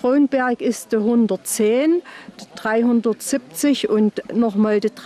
Frohnberg ist der 110, der 370 und nochmal der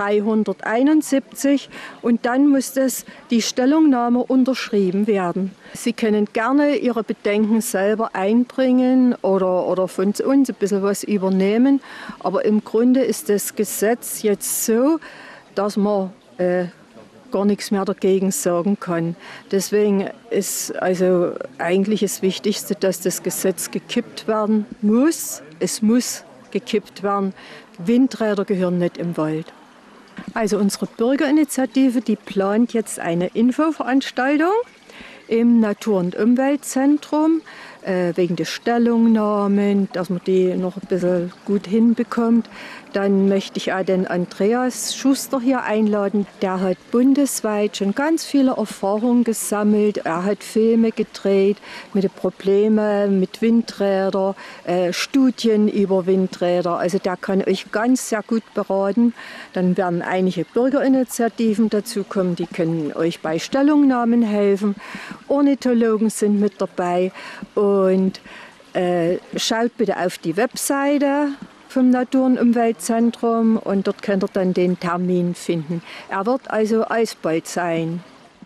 371. Und dann muss die Stellungnahme unterschrieben werden. Sie können gerne Ihre Bedenken selber einbringen oder von uns ein bisschen was übernehmen. Aber im Grunde ist das Gesetz jetzt so, dass man gar nichts mehr dagegen sagen kann. Deswegen ist also eigentlich das Wichtigste, dass das Gesetz gekippt werden muss. Es muss gekippt werden. Windräder gehören nicht im Wald. Also unsere Bürgerinitiative, die plant jetzt eine Infoveranstaltung im Natur- und Umweltzentrum wegen der Stellungnahmen, dass man die noch ein bisschen gut hinbekommt. Dann möchte ich auch den Andreas Schuster hier einladen. Der hat bundesweit schon ganz viele Erfahrungen gesammelt. Er hat Filme gedreht mit den Problemen mit Windrädern, Studien über Windräder. Also der kann euch ganz sehr gut beraten. Dann werden einige Bürgerinitiativen dazukommen, die können euch bei Stellungnahmen helfen. Ornithologen sind mit dabei. Und schaut bitte auf die Webseite vom Natur- und Umweltzentrum und dort könnt ihr dann den Termin finden. Er wird also alsbald sein.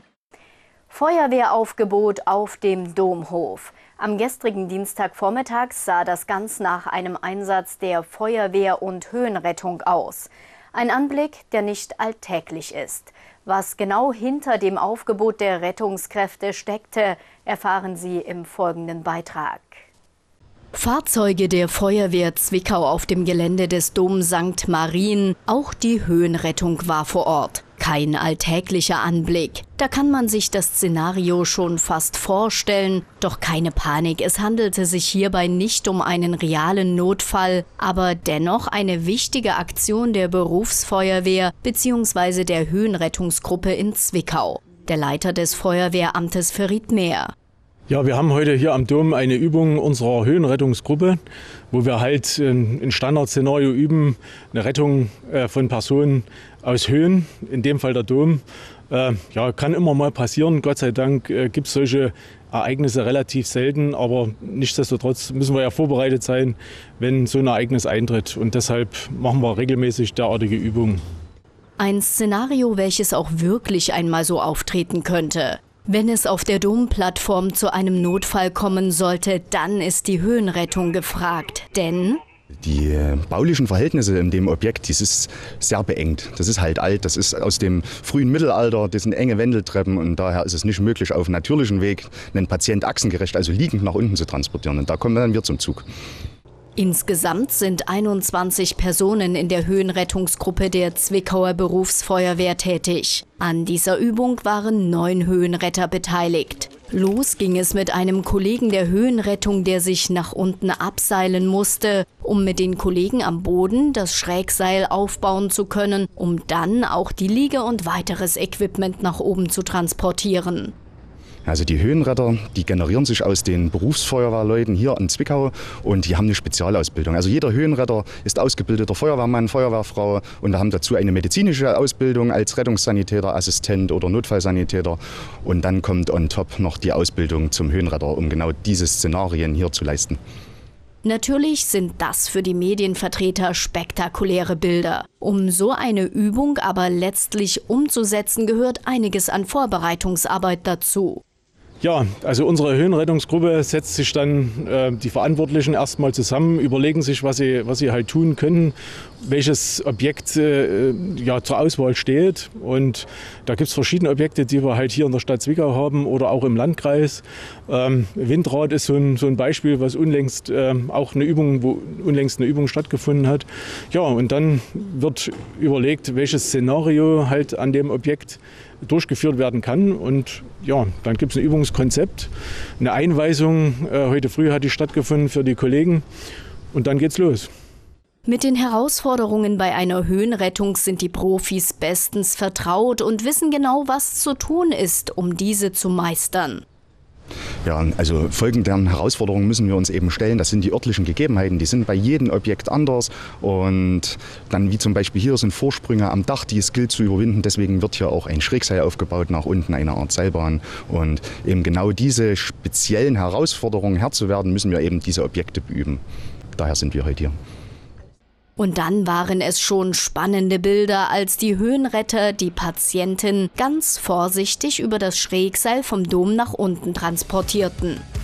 Feuerwehraufgebot auf dem Domhof. Am gestrigen Dienstagvormittag sah das ganz nach einem Einsatz der Feuerwehr und Höhenrettung aus. Ein Anblick, der nicht alltäglich ist. Was genau hinter dem Aufgebot der Rettungskräfte steckte, erfahren Sie im folgenden Beitrag. Fahrzeuge der Feuerwehr Zwickau auf dem Gelände des Dom St. Marien, auch die Höhenrettung war vor Ort. Kein alltäglicher Anblick. Da kann man sich das Szenario schon fast vorstellen. Doch keine Panik, es handelte sich hierbei nicht um einen realen Notfall, aber dennoch eine wichtige Aktion der Berufsfeuerwehr bzw. der Höhenrettungsgruppe in Zwickau. Der Leiter des Feuerwehramtes verriet mehr. Ja, wir haben heute hier am Dom eine Übung unserer Höhenrettungsgruppe, wo wir halt ein Standardszenario üben, eine Rettung von Personen aus Höhen, in dem Fall der Dom. Ja, kann immer mal passieren. Gott sei Dank gibt es solche Ereignisse relativ selten, aber nichtsdestotrotz müssen wir ja vorbereitet sein, wenn so ein Ereignis eintritt. Und deshalb machen wir regelmäßig derartige Übungen. Ein Szenario, welches auch wirklich einmal so auftreten könnte. Wenn es auf der Domplattform zu einem Notfall kommen sollte, dann ist die Höhenrettung gefragt. Denn die baulichen Verhältnisse in dem Objekt, das ist sehr beengt. Das ist halt alt, das ist aus dem frühen Mittelalter, das sind enge Wendeltreppen und daher ist es nicht möglich, auf natürlichem Weg einen Patient achsengerecht, also liegend nach unten zu transportieren. Und da kommen dann wir zum Zug. Insgesamt sind 21 Personen in der Höhenrettungsgruppe der Zwickauer Berufsfeuerwehr tätig. An dieser Übung waren 9 Höhenretter beteiligt. Los ging es mit einem Kollegen der Höhenrettung, der sich nach unten abseilen musste, um mit den Kollegen am Boden das Schrägseil aufbauen zu können, um dann auch die Liege und weiteres Equipment nach oben zu transportieren. Also die Höhenretter, die generieren sich aus den Berufsfeuerwehrleuten hier in Zwickau und die haben eine Spezialausbildung. Also jeder Höhenretter ist ausgebildeter Feuerwehrmann, Feuerwehrfrau und haben dazu eine medizinische Ausbildung als Rettungssanitäter, Assistent oder Notfallsanitäter. Und dann kommt on top noch die Ausbildung zum Höhenretter, um genau diese Szenarien hier zu leisten. Natürlich sind das für die Medienvertreter spektakuläre Bilder. Um so eine Übung aber letztlich umzusetzen, gehört einiges an Vorbereitungsarbeit dazu. Ja, also unsere Höhenrettungsgruppe setzt sich dann die Verantwortlichen erstmal zusammen, überlegen sich, was sie halt tun können, welches Objekt zur Auswahl steht. Und da gibt es verschiedene Objekte, die wir halt hier in der Stadt Zwickau haben oder auch im Landkreis. Windrad ist so ein Beispiel, was unlängst auch eine Übung stattgefunden hat. Ja, und dann wird überlegt, welches Szenario halt an dem Objekt durchgeführt werden kann. Und ja, dann gibt es ein Übungskonzept, eine Einweisung. Heute früh hat die stattgefunden für die Kollegen. Und dann geht's los. Mit den Herausforderungen bei einer Höhenrettung sind die Profis bestens vertraut und wissen genau, was zu tun ist, um diese zu meistern. Ja, also folgenden Herausforderungen müssen wir uns eben stellen. Das sind die örtlichen Gegebenheiten, die sind bei jedem Objekt anders. Und dann wie zum Beispiel hier sind Vorsprünge am Dach, die es gilt zu überwinden. Deswegen wird hier auch ein Schrägseil aufgebaut, nach unten eine Art Seilbahn. Und eben genau diese speziellen Herausforderungen Herr zu werden, müssen wir eben diese Objekte beüben. daher sind wir heute hier. Und dann waren es schon spannende Bilder, als die Höhenretter die Patienten ganz vorsichtig über das Schrägseil vom Dom nach unten transportierten.